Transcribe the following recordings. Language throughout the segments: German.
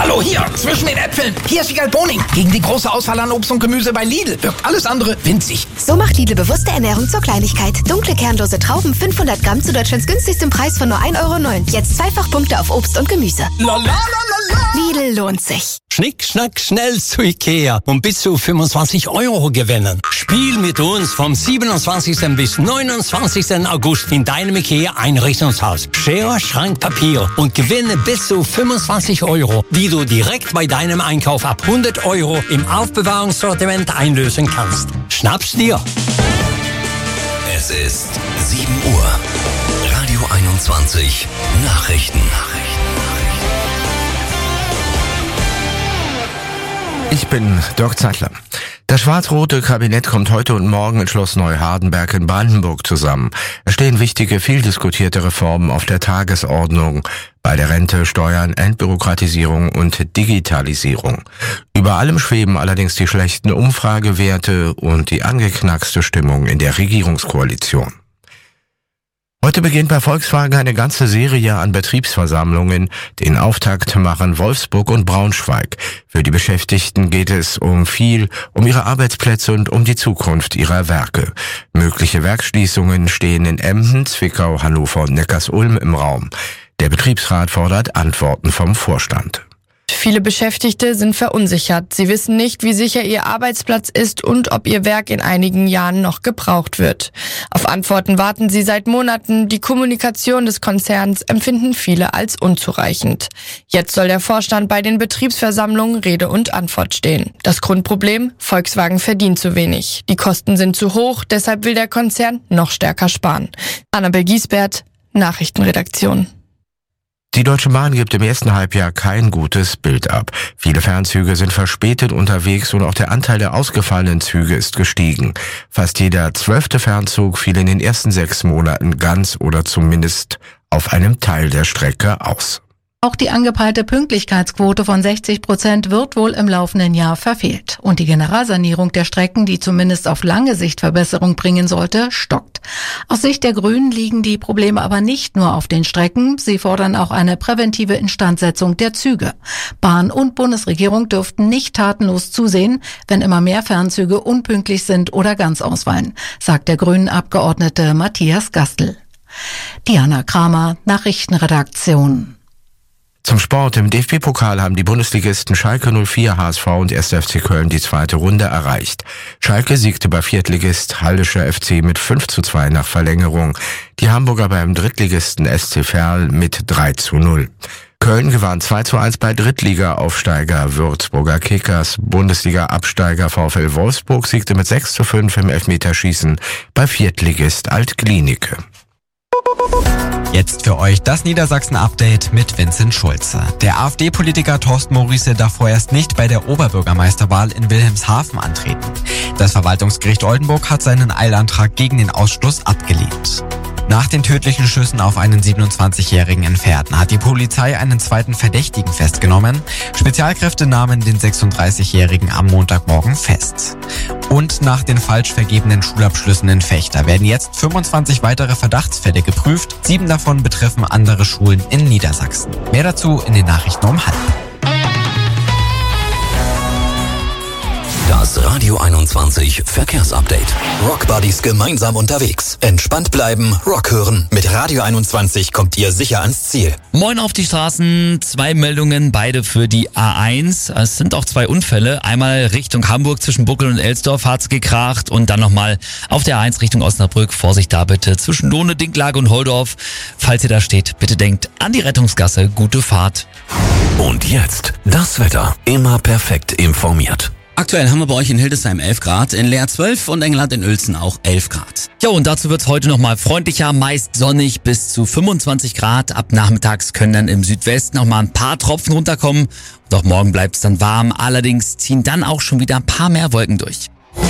Hallo, hier, zwischen den Äpfeln. Hier ist Wiegald Boning. Gegen die große Auswahl an Obst und Gemüse bei Lidl wirkt alles andere winzig. So macht Lidl bewusste Ernährung zur Kleinigkeit. Dunkle kernlose Trauben 500 Gramm zu Deutschlands günstigstem Preis von nur 1,09 €. Jetzt 2-fach-Punkte auf Obst und Gemüse. Lidl lohnt sich. Schnick, schnack, schnell zu Ikea und bis zu 25 € gewinnen. Spiel mit uns vom 27. bis 29. August in deinem Ikea-Einrichtungshaus. Schere, Schrank, Papier und gewinne bis zu 25 €, die du direkt bei deinem Einkauf ab 100 € im Aufbewahrungssortiment einlösen kannst. Schnapp's dir! Es ist 7 Uhr. Radio 21 Nachrichten. Ich bin Dirk Zeitler. Das schwarz-rote Kabinett kommt heute und morgen in Schloss Neuhardenberg in Brandenburg zusammen. Es stehen wichtige, viel diskutierte Reformen auf der Tagesordnung. Bei der Rente, Steuern, Entbürokratisierung und Digitalisierung. Über allem schweben allerdings die schlechten Umfragewerte und die angeknackste Stimmung in der Regierungskoalition. Heute beginnt bei Volkswagen eine ganze Serie an Betriebsversammlungen. Den Auftakt machen Wolfsburg und Braunschweig. Für die Beschäftigten geht es um ihre Arbeitsplätze und um die Zukunft ihrer Werke. Mögliche Werksschließungen stehen in Emden, Zwickau, Hannover und Neckarsulm im Raum. Der Betriebsrat fordert Antworten vom Vorstand. Viele Beschäftigte sind verunsichert. Sie wissen nicht, wie sicher ihr Arbeitsplatz ist und ob ihr Werk in einigen Jahren noch gebraucht wird. Auf Antworten warten sie seit Monaten. Die Kommunikation des Konzerns empfinden viele als unzureichend. Jetzt soll der Vorstand bei den Betriebsversammlungen Rede und Antwort stehen. Das Grundproblem? Volkswagen verdient zu wenig. Die Kosten sind zu hoch, deshalb will der Konzern noch stärker sparen. Annabel Giesbert, Nachrichtenredaktion. Die Deutsche Bahn gibt im ersten Halbjahr kein gutes Bild ab. Viele Fernzüge sind verspätet unterwegs und auch der Anteil der ausgefallenen Züge ist gestiegen. Fast jeder 12. Fernzug fiel in den ersten 6 Monaten ganz oder zumindest auf einem Teil der Strecke aus. Auch die angepeilte Pünktlichkeitsquote von 60% wird wohl im laufenden Jahr verfehlt. Und die Generalsanierung der Strecken, die zumindest auf lange Sicht Verbesserung bringen sollte, stockt. Aus Sicht der Grünen liegen die Probleme aber nicht nur auf den Strecken. Sie fordern auch eine präventive Instandsetzung der Züge. Bahn und Bundesregierung dürften nicht tatenlos zusehen, wenn immer mehr Fernzüge unpünktlich sind oder ganz ausfallen, sagt der Grünen-Abgeordnete Matthias Gastl. Diana Kramer, Nachrichtenredaktion. Zum Sport. Im DFB-Pokal haben die Bundesligisten Schalke 04, HSV und 1. FC Köln die zweite Runde erreicht. Schalke siegte bei Viertligist Hallischer FC mit 5:2 nach Verlängerung. Die Hamburger beim Drittligisten SC Verl mit 3:0. Köln gewann 2:1 bei Drittliga-Aufsteiger Würzburger Kickers. Bundesliga-Absteiger VfL Wolfsburg siegte mit 6:5 im Elfmeterschießen bei Viertligist Alt-Glienicke. Jetzt für euch das Niedersachsen-Update mit Vincent Schulze. Der AfD-Politiker Thorsten Maurice darf vorerst nicht bei der Oberbürgermeisterwahl in Wilhelmshaven antreten. Das Verwaltungsgericht Oldenburg hat seinen Eilantrag gegen den Ausschluss abgelehnt. Nach den tödlichen Schüssen auf einen 27-Jährigen in Verden hat die Polizei einen zweiten Verdächtigen festgenommen. Spezialkräfte nahmen den 36-Jährigen am Montagmorgen fest. Und nach den falsch vergebenen Schulabschlüssen in Vechta werden jetzt 25 weitere Verdachtsfälle geprüft. 7 davon betreffen andere Schulen in Niedersachsen. Mehr dazu in den Nachrichten um 12:30. Das Radio 21 Verkehrsupdate. Rockbuddies gemeinsam unterwegs. Entspannt bleiben, Rock hören. Mit Radio 21 kommt ihr sicher ans Ziel. Moin auf die Straßen. 2 Meldungen, beide für die A1. Es sind auch 2 Unfälle. Einmal Richtung Hamburg zwischen Buckel und Elsdorf hat's gekracht und dann nochmal auf der A1 Richtung Osnabrück. Vorsicht da bitte zwischen Lohne, Dinklage und Holdorf. Falls ihr da steht, bitte denkt an die Rettungsgasse. Gute Fahrt. Und jetzt das Wetter. Immer perfekt informiert. Aktuell haben wir bei euch in Hildesheim 11 Grad, in Leer 12 und Engelland in Uelzen auch 11 Grad. Ja, und dazu wird's heute nochmal freundlicher, meist sonnig bis zu 25 Grad. Ab nachmittags können dann im Südwesten noch mal ein paar Tropfen runterkommen. Und auch morgen bleibt's dann warm. Allerdings ziehen dann auch schon wieder ein paar mehr Wolken durch.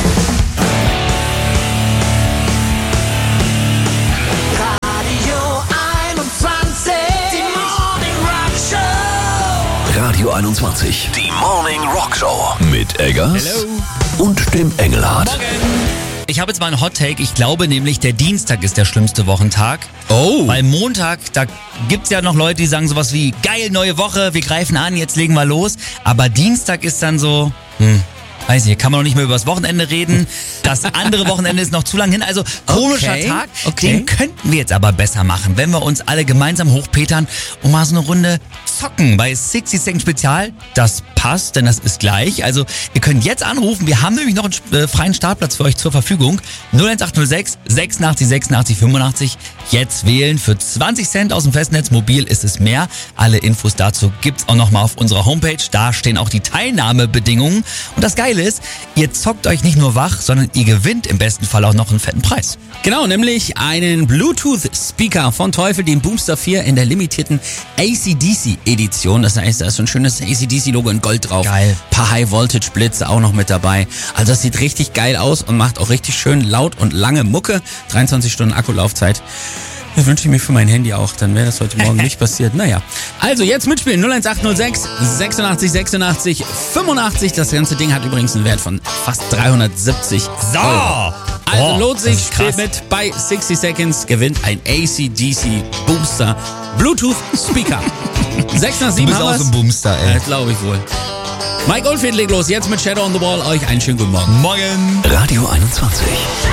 Radio 21, die Morning Rock Show mit Eggers Hello. und dem Engelhardt. Morgen. Ich habe jetzt mal einen Hot-Take. Ich glaube nämlich, der Dienstag ist der schlimmste Wochentag. Oh. Weil Montag, da gibt's ja noch Leute, die sagen sowas wie, geil, neue Woche, wir greifen an, jetzt legen wir los. Aber Dienstag ist dann so, weiß nicht, kann man noch nicht mehr über das Wochenende reden. Das andere Wochenende ist noch zu lang hin. Also komischer Tag, den könnten wir jetzt aber besser machen, wenn wir uns alle gemeinsam hochpetern und mal so eine Runde zocken bei 60 Second Spezial. Das passt, denn das ist gleich. Also ihr könnt jetzt anrufen. Wir haben nämlich noch einen freien Startplatz für euch zur Verfügung. 01806 86 86 85. Jetzt wählen für 20 Cent aus dem Festnetz. Mobil ist es mehr. Alle Infos dazu gibt's auch nochmal auf unserer Homepage. Da stehen auch die Teilnahmebedingungen. Und das Geile ist, ihr zockt euch nicht nur wach, sondern ihr gewinnt im besten Fall auch noch einen fetten Preis. Genau, nämlich einen Bluetooth-Speaker von Teufel, den Boomster 4 in der limitierten AC/DC-Edition. Das heißt, da ist so ein schönes AC/DC-Logo in Gold drauf. Geil. Paar High-Voltage-Blitze auch noch mit dabei. Also das sieht richtig geil aus und macht auch richtig schön laut und lange Mucke. 23 Stunden Akkulaufzeit. Das wünsche ich mir für mein Handy auch, dann wäre das heute Morgen nicht passiert. Naja, also jetzt mitspielen, 01806 86 86 85. Das ganze Ding hat übrigens einen Wert von fast 370 Euro. Also lohnt sich, spielt mit bei 60 Seconds, gewinnt ein AC/DC Boomster Bluetooth Speaker. 6 nach 7 Du bist auch so ein Boomster, ey. Das glaube ich wohl. Mike Oldfield legt los, jetzt mit Shadow on the Wall. Euch einen schönen guten Morgen. Morgen. Radio 21.